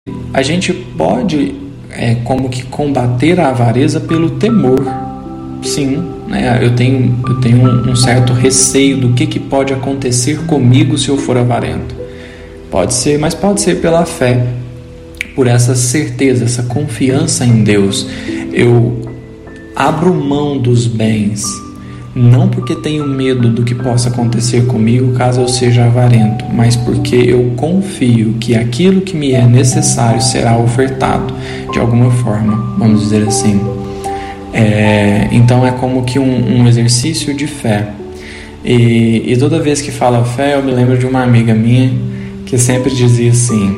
a gente pode como que combater a avareza pelo temor. Sim, né? Eu tenho um certo receio do que pode acontecer comigo se eu for avarento. Pode ser, mas pode ser pela fé, por essa certeza, essa confiança em Deus. Eu abro mão dos bens, não porque tenho medo do que possa acontecer comigo caso eu seja avarento, mas porque eu confio que aquilo que me é necessário será ofertado de alguma forma, vamos dizer assim. Então é como que um exercício de fé. E toda vez que falo fé, eu me lembro de uma amiga minha que sempre dizia assim: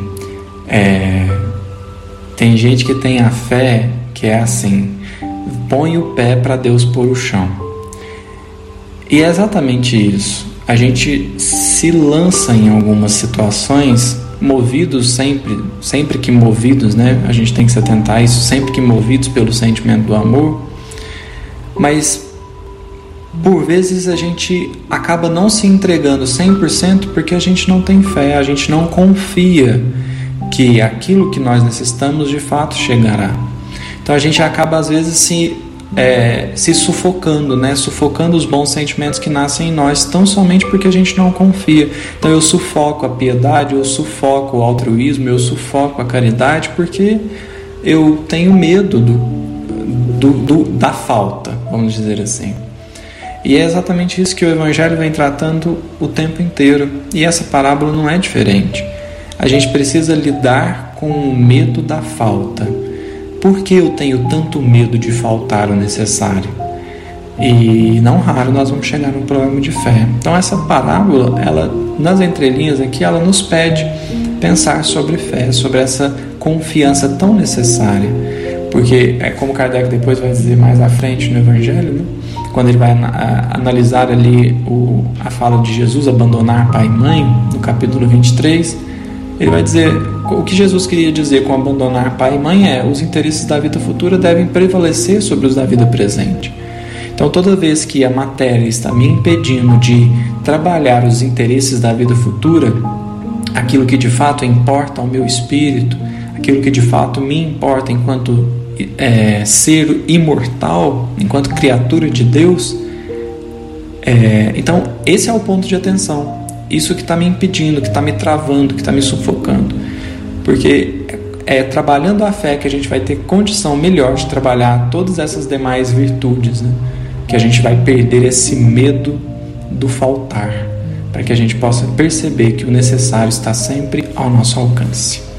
tem gente que tem a fé que é assim, põe o pé para Deus pôr o chão. E é exatamente isso. A gente se lança em algumas situações movidos sempre que movidos, né? A gente tem que se atentar a isso, sempre que movidos pelo sentimento do amor, mas por vezes a gente acaba não se entregando 100% porque a gente não tem fé, a gente não confia que aquilo que nós necessitamos de fato chegará. Então a gente acaba às vezes se sufocando, né? Sufocando os bons sentimentos que nascem em nós, tão somente porque a gente não confia. Então eu sufoco a piedade, eu sufoco o altruísmo, eu sufoco a caridade porque eu tenho medo da falta, vamos dizer assim. E é exatamente isso que o Evangelho vem tratando o tempo inteiro, e essa parábola não é diferente. A gente precisa lidar com o medo da falta. Por que eu tenho tanto medo de faltar o necessário? E não raro nós vamos chegar num problema de fé. Então essa parábola, ela, nas entrelinhas aqui, ela nos pede pensar sobre fé, sobre essa confiança tão necessária. Porque é como Kardec depois vai dizer mais à frente no Evangelho, né? Quando ele vai analisar ali a fala de Jesus, abandonar pai e mãe, no capítulo 23, ele vai dizer, o que Jesus queria dizer com abandonar pai e mãe os interesses da vida futura devem prevalecer sobre os da vida presente. Então toda vez que a matéria está me impedindo de trabalhar os interesses da vida futura, aquilo que de fato importa ao meu espírito, aquilo que de fato me importa enquanto ser imortal, enquanto criatura de Deus, então esse é o ponto de atenção. Isso que está me impedindo, que está me travando, que está me sufocando. Porque é trabalhando a fé que a gente vai ter condição melhor de trabalhar todas essas demais virtudes, né? Que a gente vai perder esse medo do faltar, para que a gente possa perceber que o necessário está sempre ao nosso alcance.